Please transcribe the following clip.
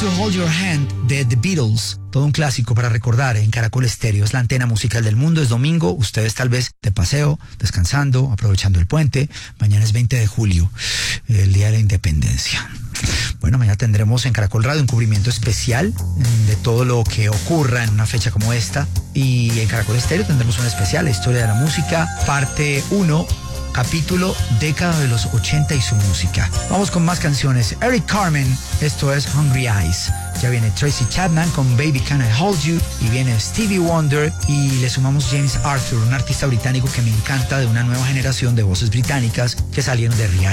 to Hold Your Hand de The Beatles. Todo un clásico para recordar en Caracol Estéreo. Es la antena musical del mundo. Es domingo. Ustedes tal vez de paseo, descansando, aprovechando el puente. Mañana es 20 de julio, el Día de la Independencia. Bueno, mañana tendremos en Caracol Radio un cubrimiento especial de todo lo que ocurra en una fecha como esta. Y en Caracol Estéreo tendremos un especial, la historia de la música, parte 1. Capítulo década de los 80 y su música. Vamos con más canciones. Eric Carmen, esto es Hungry Eyes. Ya viene Tracy Chapman con Baby Can I Hold You, y viene Stevie Wonder, y le sumamos James Arthur, un artista británico que me encanta, de una nueva generación de voces británicas que salieron de Rihanna.